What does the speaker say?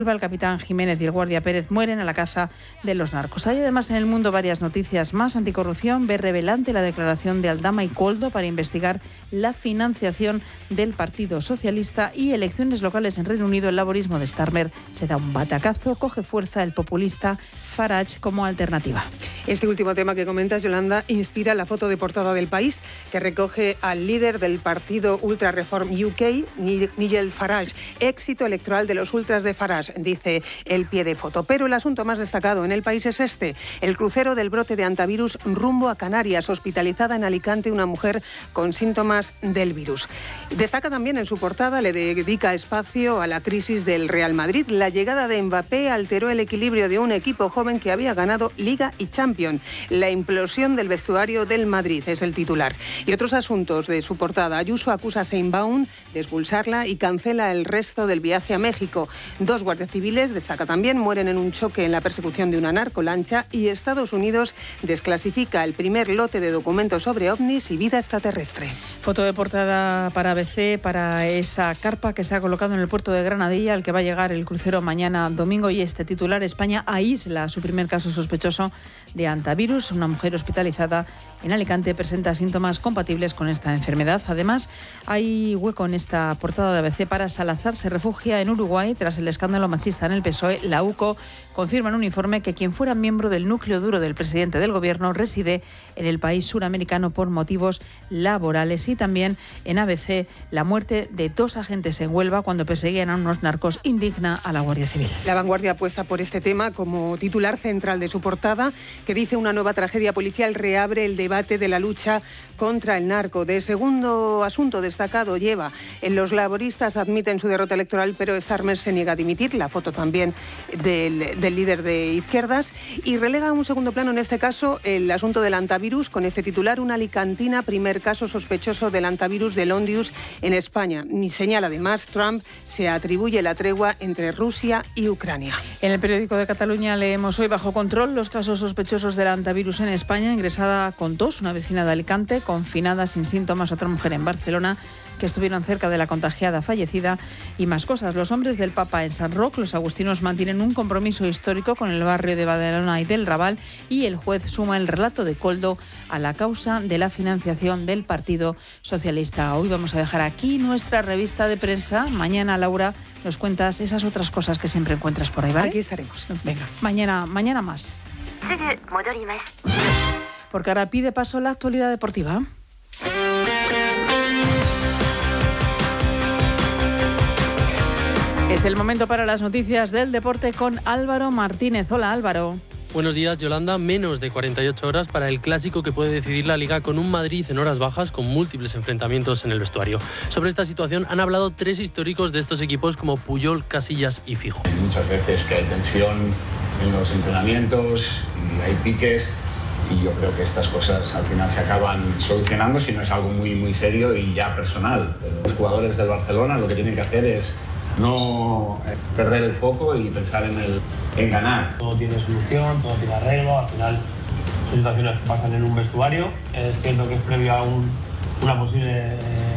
El capitán Jiménez y el guardia Pérez mueren a la caza de los narcos. Hay además en el mundo varias noticias más. Anticorrupción ve revelante la declaración de Aldama y Koldo para investigar la financiación del Partido Socialista, y elecciones locales en Reino Unido. El laborismo de Starmer se da un batacazo, coge fuerza el populista Farage como alternativa. Este último tema que comentas, Yolanda, inspira la foto de portada del País, que recoge al líder del partido Ultra Reform UK, Nigel Farage. Éxito electoral de los ultras de Farage, dice el pie de foto. Pero el asunto más destacado en el País es este: el crucero del brote de antivirus rumbo a Canarias. Hospitalizada en Alicante una mujer con síntomas del virus. Destaca también en su portada, le dedica espacio a la crisis del Real Madrid. La llegada de Mbappé alteró el equilibrio de un equipo joven que había ganado Liga y Champions. La implosión del vestuario del Madrid es el titular. Y otros asuntos de su portada: Ayuso acusa a Sheinbaum de expulsarla y cancela el resto del viaje a México. 2 guardias civiles, destaca también, mueren en un choque en la persecución de una narcolancha, y Estados Unidos desclasifica el primer lote de documentos sobre ovnis y vida extraterrestre. Foto de portada para ABC, para esa carpa que se ha colocado en el puerto de Granadilla, al que va a llegar el crucero mañana domingo, y este titular: España aísla su primer caso sospechoso de antivirus. Una mujer hospitalizada en Alicante presenta síntomas compatibles con esta enfermedad. Además, hay hueco en esta portada de ABC para Salazar se refugia en Uruguay tras el escándalo machista en el PSOE. La UCO confirma en un informe que quien fuera miembro del núcleo duro del presidente del gobierno reside en el país suramericano por motivos laborales. Y también en ABC, la muerte de 2 agentes en Huelva cuando perseguían a unos narcos indigna a la Guardia Civil. La Vanguardia apuesta por este tema como titular central de su portada, que dice: una nueva tragedia policial reabre el debate de la lucha contra el narco. De segundo asunto destacado lleva: los laboristas admiten su derrota electoral, pero Starmer se niega a dimitir. La foto también del líder de izquierdas. Y relega a un segundo plano, en este caso, el asunto del antivirus, con este titular: una alicantina, primer caso sospechoso del antivirus del Ondius en España. Y señala además, Trump se atribuye la tregua entre Rusia y Ucrania. En el periódico de Cataluña leemos hoy: bajo control los casos sospechosos del antivirus en España. Ingresada con tos una vecina de Alicante, confinada sin síntomas otra mujer en Barcelona, que estuvieron cerca de la contagiada fallecida, y más cosas. Los hombres del Papa en San Roc, los agustinos, mantienen un compromiso histórico con el barrio de Badalona y del Raval, y el juez suma el relato de Koldo a la causa de la financiación del Partido Socialista. Hoy vamos a dejar aquí nuestra revista de prensa. Mañana, Laura, nos cuentas esas otras cosas que siempre encuentras por ahí, ¿vale? Aquí estaremos. Venga, mañana más. Porque ahora pide paso la actualidad deportiva. Es el momento para las noticias del deporte con Álvaro Martínez. Hola, Álvaro. Buenos días, Yolanda. Menos de 48 horas para el clásico que puede decidir la Liga, con un Madrid en horas bajas con múltiples enfrentamientos en el vestuario. Sobre esta situación han hablado 3 históricos de estos equipos como Puyol, Casillas y Fijo. Hay muchas veces que hay tensión en los entrenamientos y hay piques, y yo creo que estas cosas al final se acaban solucionando si no es algo muy serio y ya personal. Los jugadores del Barcelona lo que tienen que hacer es no perder el foco y pensar en ganar. Todo tiene solución, todo tiene arreglo. Al final las situaciones pasan en un vestuario. Es cierto que es previo a una posible